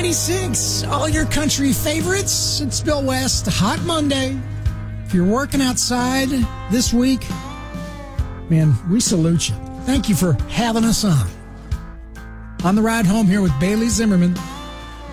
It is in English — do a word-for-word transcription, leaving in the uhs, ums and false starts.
twenty-six. All your country favorites. It's Bill West, Hot Monday. If you're working outside this week, man, we salute you. Thank you for having us on. On the ride home here with Bailey Zimmerman.